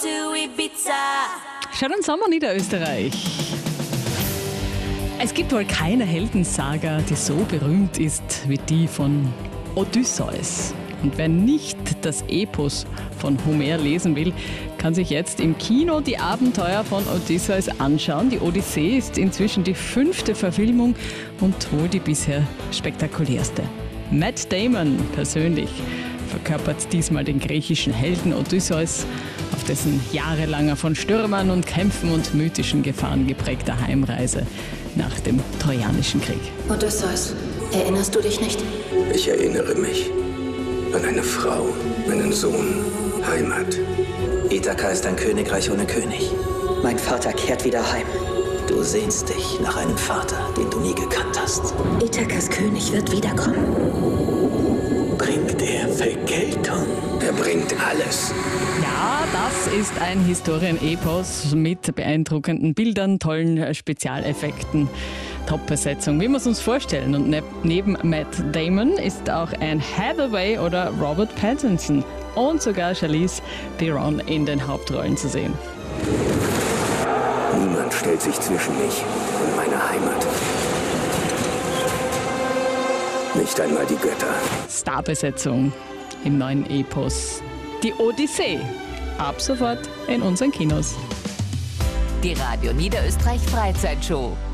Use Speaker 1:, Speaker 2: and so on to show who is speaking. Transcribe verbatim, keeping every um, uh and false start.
Speaker 1: to Ibiza.
Speaker 2: Schaut an Sommer Niederösterreich. Es gibt wohl keine Heldensaga, die so berühmt ist wie die von Odysseus. Und wer nicht das Epos von Homer lesen will, kann sich jetzt im Kino die Abenteuer von Odysseus anschauen. Die Odyssee ist inzwischen die fünfte Verfilmung und wohl die bisher spektakulärste. Matt Damon persönlich verkörpert diesmal den griechischen Helden Odysseus, auf dessen jahrelanger von Stürmern und Kämpfen und mythischen Gefahren geprägter Heimreise nach dem Trojanischen Krieg.
Speaker 3: Odysseus, erinnerst du dich nicht?
Speaker 4: Ich erinnere mich an eine Frau, einen Sohn, Heimat.
Speaker 5: Ithaka ist ein Königreich ohne König. Mein Vater kehrt wieder heim. Du sehnst dich nach einem Vater, den du nie gekannt hast.
Speaker 3: Ithakas König wird wiederkommen.
Speaker 5: Bringt er Vergeltung?
Speaker 4: Er bringt alles.
Speaker 2: Ja, das ist ein Historienepos mit beeindruckenden Bildern, tollen Spezialeffekten, Top-Besetzung, wie wir es uns vorstellen. Und ne- neben Matt Damon ist auch Anne Hathaway oder Robert Pattinson und sogar Charlize Theron in den Hauptrollen zu sehen.
Speaker 4: Niemand stellt sich zwischen mich und meine Heimat. Nicht einmal die Götter.
Speaker 2: Starbesetzung im neuen Epos. Die Odyssee. Ab sofort in unseren Kinos.
Speaker 1: Die Radio Niederösterreich Freizeitshow.